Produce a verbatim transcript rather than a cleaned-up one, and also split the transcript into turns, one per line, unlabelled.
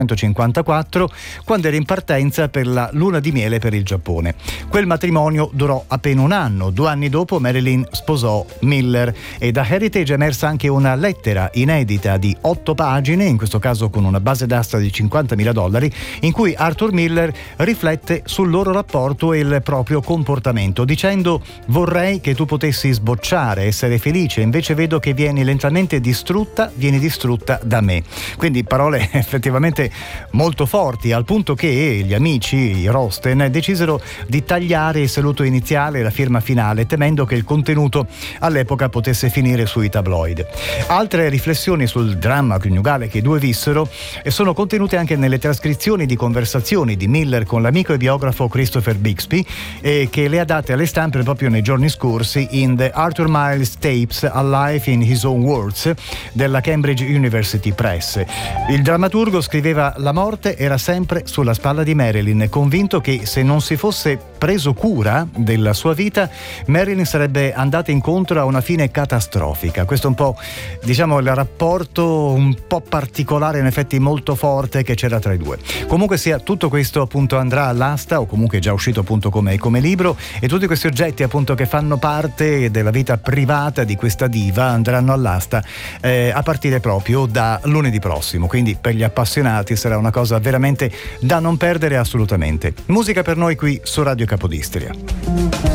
millenovecentocinquantaquattro, quando era in partenza per la luna di miele per il Giappone. Quel matrimonio durò appena un anno. Due anni dopo Marilyn sposò Miller e da Heritage è emersa anche una lettera inedita di otto pagine, in questo caso con una base d'asta di cinquantamila dollari, in cui Arthur Miller riflette sul loro rapporto e il proprio comportamento, dicendo: vorrei che tu potessi sbocciare, essere felice, invece vedo che vieni lentamente distrutta, vieni distrutta da me. Quindi parole effettivamente molto forti, al punto che gli amici, i Rosten, decisero di tagliare il saluto iniziale e la firma finale, temendo che il contenuto all'epoca potesse finire sui tabloid. Altre riflessioni sul dramma coniugale che i due vissero sono contenute anche nelle trascrizioni di conversazioni di Miller con l'amico e biografo Christopher Bixby, eh, che le ha date alle stampe proprio nei giorni scorsi in The Arthur Miles Tapes, A Life in His Own Words, della Cambridge University Press. Il drammaturgo scriveva: la morte era sempre sulla spalla di Marilyn, convinto che se non si fosse preso cura della sua vita, Marilyn sarebbe andata incontro a una fine catastrofica. Questo è un po', diciamo, il rapporto un po' particolare, in effetti molto forte, che c'era tra i due. Comunque sia, tutto questo appunto andrà all'asta, o comunque è già uscito appunto come, come libro, e tutti questi oggetti appunto che fanno parte della vita privata di questa diva andranno all'asta eh, a partire proprio da lunedì prossimo. Quindi per gli appassionati sarà una cosa veramente da non perdere assolutamente. Musica per noi qui su Radio Capodistria.